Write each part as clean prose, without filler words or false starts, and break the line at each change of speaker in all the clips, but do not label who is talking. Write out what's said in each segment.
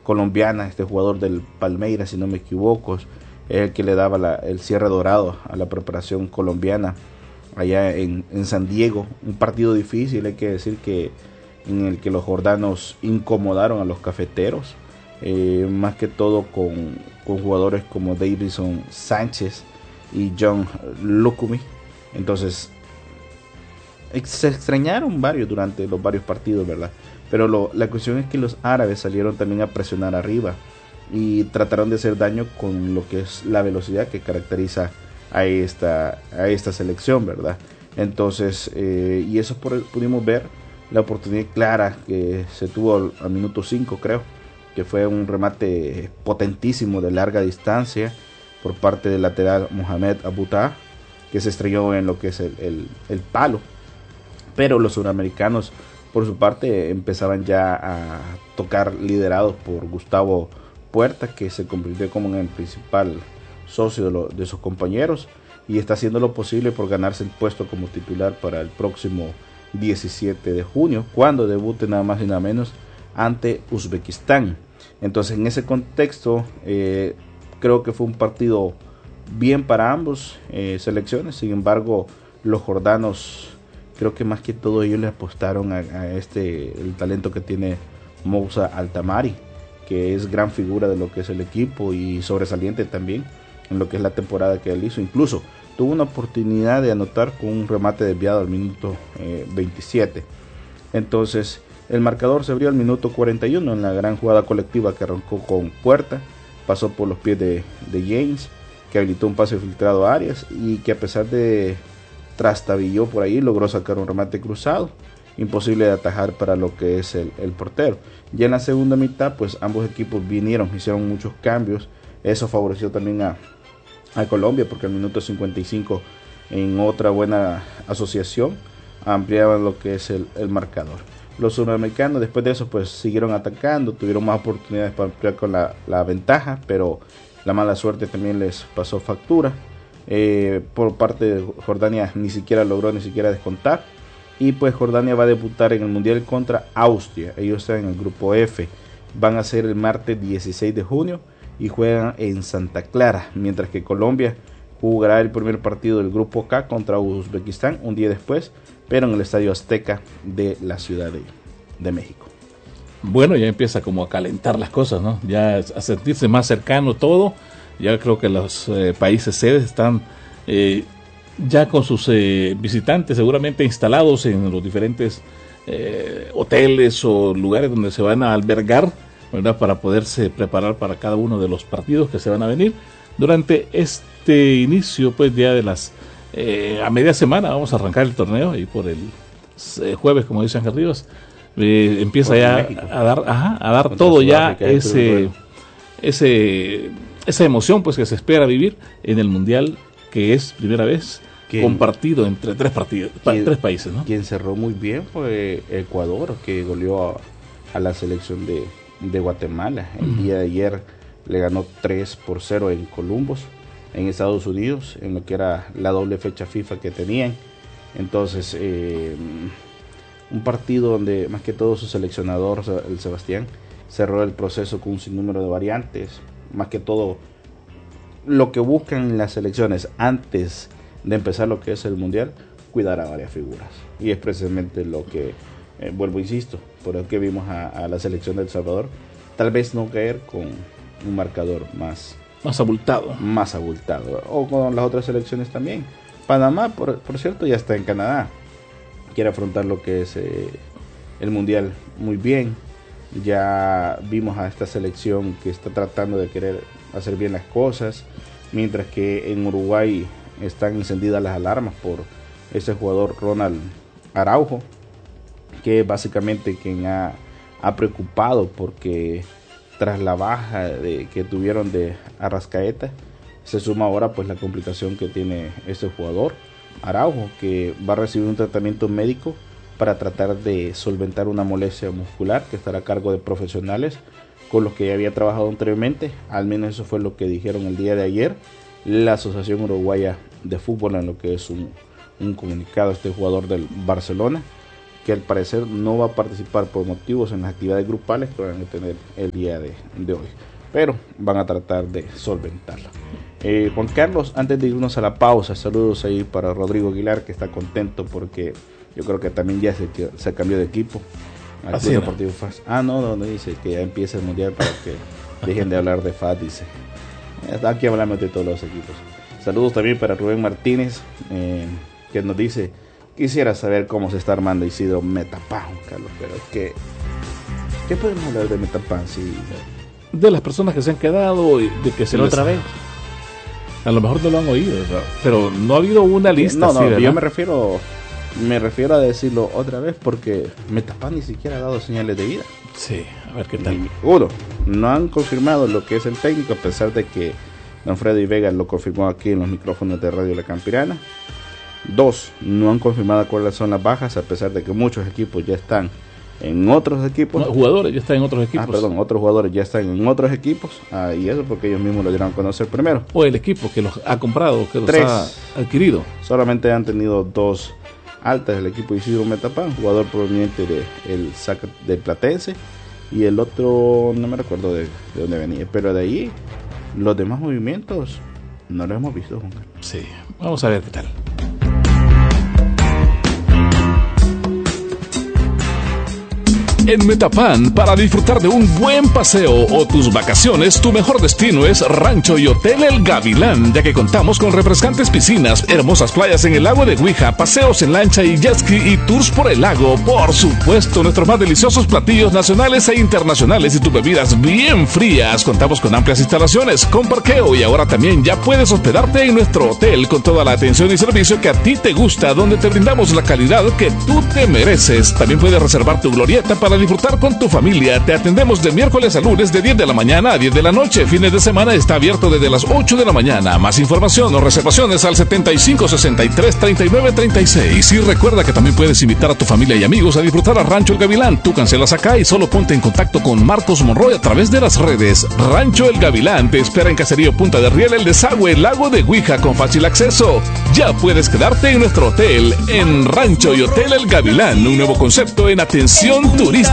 colombiana, este jugador del Palmeiras, si no me equivoco, es el que le daba el cierre dorado a la preparación colombiana allá en San Diego. Un partido difícil, hay que decir, que en el que los jordanos incomodaron a los cafeteros, más que todo con jugadores como Davinson Sánchez y John Lukumi. Entonces se extrañaron varios durante los varios partidos, ¿verdad? Pero la cuestión es que los árabes salieron también a presionar arriba y trataron de hacer daño con lo que es la velocidad que caracteriza a esta selección, ¿verdad? Entonces, y eso pudimos ver la oportunidad clara que se tuvo al minuto 5, creo, que fue un remate potentísimo de larga distancia por parte del lateral Mohamed Abouta, que se estrelló en lo que es el palo. Pero los suramericanos, por su parte, empezaban ya a tocar, liderados por Gustavo Puerta, que se convirtió como en el principal socio de sus compañeros y está haciendo lo posible por ganarse el puesto como titular para el próximo 17 de junio, cuando debute nada más y nada menos ante Uzbekistán. Entonces, en ese contexto, creo que fue un partido bien para ambos selecciones. Sin embargo, los jordanos, creo que más que todo ellos le apostaron a el talento que tiene Moussa Altamari, que es gran figura de lo que es el equipo y sobresaliente también en lo que es la temporada que él hizo. Incluso tuvo una oportunidad de anotar con un remate desviado al minuto 27. Entonces el marcador se abrió al minuto 41 en la gran jugada colectiva que arrancó con Puerta, pasó por los pies de James, que habilitó un pase filtrado a Arias y que, a pesar de trastabilló por ahí, logró sacar un remate cruzado, imposible de atajar para lo que es el portero. Ya en la segunda mitad, pues ambos equipos hicieron muchos cambios. Eso favoreció también a Colombia, porque al minuto 55, en otra buena asociación, ampliaban lo que es el marcador. Los sudamericanos, después de eso, pues siguieron atacando, tuvieron más oportunidades para ampliar con la ventaja, pero la mala suerte también les pasó factura. Por parte de Jordania ni siquiera logró descontar, y pues Jordania va a debutar en el Mundial contra Austria. Ellos están en el grupo F, van a ser el martes 16 de junio y juegan en Santa Clara, mientras que Colombia jugará el primer partido del grupo K contra Uzbekistán un día después, pero en el Estadio Azteca de la Ciudad de México.
Bueno, ya empieza como a calentar las cosas, ¿no? Ya a sentirse más cercano todo. Ya creo que los países sedes están ya con sus visitantes seguramente instalados en los diferentes hoteles o lugares donde se van a albergar, ¿verdad? Para poderse preparar para cada uno de los partidos que se van a venir durante este inicio, pues ya de las a media semana vamos a arrancar el torneo, y por el jueves, como dice Ángel Rivas, empieza ya a dar todo ya esa emoción, pues, que se espera vivir en el Mundial, que es primera vez compartido entre tres países, ¿no?
Quien cerró muy bien fue Ecuador, que goleó a la selección de Guatemala. El día de ayer le ganó 3-0 en Columbus, en Estados Unidos, en lo que era la doble fecha FIFA que tenían. Entonces, un partido donde más que todo su seleccionador, el Sebastián, cerró el proceso con un sinnúmero de variantes. Más que todo, lo que buscan las selecciones antes de empezar lo que es el Mundial, cuidar a varias figuras. Y es precisamente lo que, vuelvo, insisto, por eso que vimos a la selección de El Salvador, tal vez no caer con un marcador más abultado, o con las otras selecciones también. Panamá, por cierto, ya está en Canadá, quiere afrontar lo que es el Mundial muy bien. Ya vimos a esta selección que está tratando de querer hacer bien las cosas, mientras que en Uruguay están encendidas las alarmas por ese jugador Ronald Araujo, que básicamente quien ha preocupado, porque tras la baja que tuvieron de Arrascaeta, se suma ahora pues la complicación que tiene este jugador Araujo, que va a recibir un tratamiento médico para tratar de solventar una molestia muscular que estará a cargo de profesionales con los que ya había trabajado anteriormente. Al menos eso fue lo que dijeron el día de ayer la Asociación Uruguaya de Fútbol, en lo que es un comunicado, este jugador del Barcelona. que al parecer no va a participar por motivos en las actividades grupales que van a tener el día de hoy, pero van a tratar de solventarla. Juan Carlos, antes de irnos a la pausa, saludos ahí para Rodrigo Aguilar, que está contento porque yo creo que también ya se cambió de equipo al Club Deportivo FAS. No, dice que ya empieza el mundial para que dejen de hablar de FAS, dice. Aquí hablamos de todos los equipos. Saludos también para Rubén Martínez, que nos dice: quisiera saber cómo se está armando Isidro Metapán, Carlos, pero es que ¿qué podemos hablar de Metapán? Sí,
de las personas que se han quedado y de que se les...
otra vez.
A lo mejor no lo han oído, pero no ha habido una lista.
No, yo me refiero a decirlo otra vez porque Metapán ni siquiera ha dado señales de vida.
Sí, a ver qué tal.
Uno, no han confirmado lo que es el técnico, a pesar de que don Freddy Vega lo confirmó aquí en los micrófonos de Radio La Campirana. Dos, no han confirmado cuáles son las bajas, a pesar de que muchos equipos ya están en otros equipos.
Jugadores ya están en otros equipos.
Otros jugadores ya están en otros equipos. Y eso porque ellos mismos lo dieron a conocer primero.
O el equipo que los ha comprado, que los
Tres,
ha adquirido.
Solamente han tenido dos altas del equipo Isidro Metapán, jugador proveniente del SAC del Platense, y el otro no me recuerdo de dónde venía, pero de ahí los demás movimientos no los hemos visto, Juan Carlos.
Sí, vamos a ver qué tal. En Metapán, para disfrutar de un buen paseo o tus vacaciones, tu mejor destino es Rancho y Hotel El Gavilán, ya que contamos con refrescantes piscinas, hermosas playas en el lago de Huija, paseos en lancha y jet ski y tours por el lago. Por supuesto, nuestros más deliciosos platillos nacionales e internacionales y tus bebidas bien frías. Contamos con amplias instalaciones, con parqueo, y ahora también ya puedes hospedarte en nuestro hotel con toda la atención y servicio que a ti te gusta, donde te brindamos la calidad que tú te mereces. También puedes reservar tu glorieta para disfrutar con tu familia. Te atendemos de miércoles a lunes de 10 de la mañana a 10 de la noche. Fines de semana está abierto desde las 8 de la mañana. Más información o reservaciones al 75 63 39 36. Y recuerda que también puedes invitar a tu familia y amigos a disfrutar a Rancho El Gavilán. Tú cancelas acá y solo ponte en contacto con Marcos Monroy a través de las redes. Rancho El Gavilán te espera en Caserío Punta de Riel, El Desagüe, Lago de Huija, con fácil acceso. Ya puedes quedarte en nuestro hotel, en Rancho y Hotel El Gavilán, un nuevo concepto en atención turística.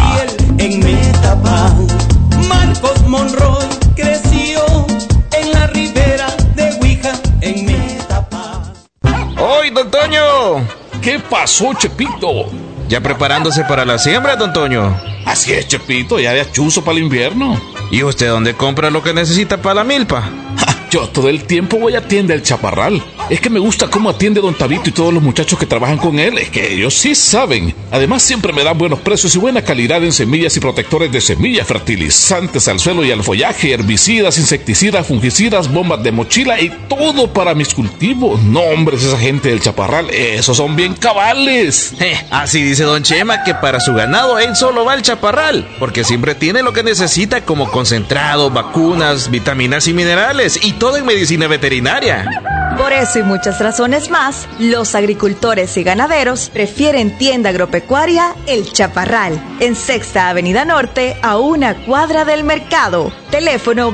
En Metapán, Marcos Monroy creció en la ribera de Huija, en Metapán.
¡Hoy, don Toño!
¿Qué pasó, Chepito?
¿Ya preparándose para la siembra, don Toño?
Así es, Chepito, ya de achuzo para el invierno.
¿Y usted dónde compra lo que necesita para la milpa?
Yo todo el tiempo voy a Tienda El Chaparral. Es que me gusta cómo atiende don Tabito y todos los muchachos que trabajan con él. Es que ellos sí saben. Además, siempre me dan buenos precios y buena calidad en semillas y protectores de semillas, fertilizantes al suelo y al follaje, herbicidas, insecticidas, fungicidas, bombas de mochila y todo para mis cultivos. No, hombre, esa gente del Chaparral, esos son bien cabales.
Así dice don Chema, que para su ganado él solo va al Chaparral, porque siempre tiene lo que necesita, como concentrado, vacunas, vitaminas y minerales, y todo en medicina veterinaria.
Por eso y muchas razones más, los agricultores y ganaderos prefieren Tienda Agropecuaria El Chaparral, en Sexta Avenida Norte, a una cuadra del mercado. Teléfono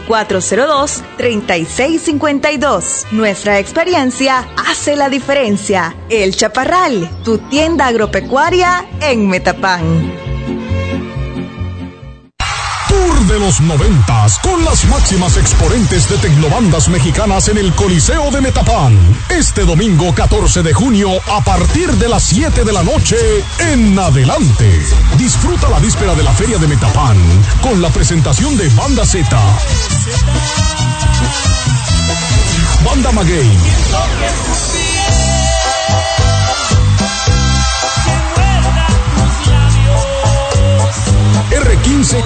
2402-3652. Nuestra experiencia hace la diferencia. El Chaparral, tu tienda agropecuaria en Metapán.
Tour de los 90s con las máximas exponentes de tecnobandas mexicanas en el Coliseo de Metapán. Este domingo 14 de junio a partir de las 7 de la noche en adelante. Disfruta la víspera de la Feria de Metapán con la presentación de Banda Z, Banda Maguey, R15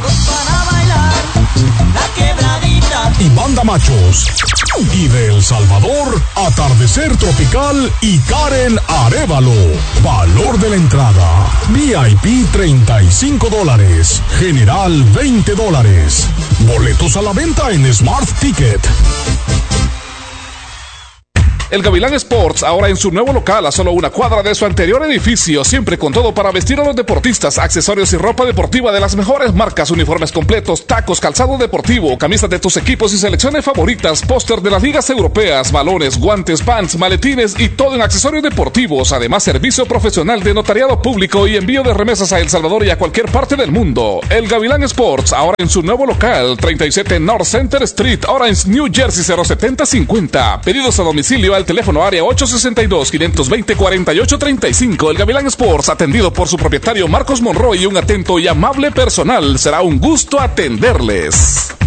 y Banda Machos. Y de El Salvador, Atardecer Tropical y Karen Arévalo. Valor de la entrada: VIP $35, general $20. Boletos a la venta en Smart Ticket.
El Gavilán Sports, ahora en su nuevo local, a solo una cuadra de su anterior edificio, siempre con todo para vestir a los deportistas, accesorios y ropa deportiva de las mejores marcas, uniformes completos, tacos, calzado deportivo, camisas de tus equipos y selecciones favoritas, póster de las ligas europeas, balones, guantes, pants, maletines y todo en accesorios deportivos. Además, servicio profesional de notariado público y envío de remesas a El Salvador y a cualquier parte del mundo. El Gavilán Sports, ahora en su nuevo local, 37 North Center Street, Orange, New Jersey 07050. Pedidos a domicilio al teléfono área 862-520-4835. El Gavilán Sports, atendido por su propietario Marcos Monroy y un atento y amable personal. Será un gusto atenderles.